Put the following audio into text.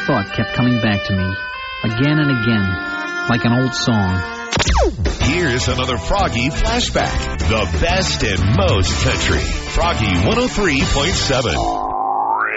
thought kept coming back to me, again and again, like an old song. Here's another Froggy flashback. The best and most country. Froggy 103.7.